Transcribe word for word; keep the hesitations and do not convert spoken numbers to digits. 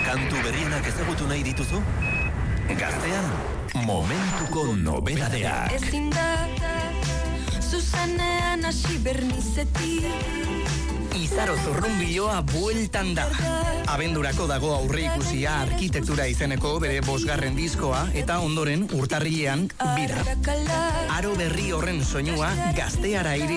Kantu berrienak ezagutu nahi dituzu? Gaztean, momentuko nobedadeak. Ezin da, zuzenean hasi bernizetik. Izaro Zurrunbiloa bueltan da. Abendurako dago aurre ikusia arkitektura izeneko bere bosgarren diskoa eta ondoren urtarrilean bira. Aro berri horren soinua gazteara iri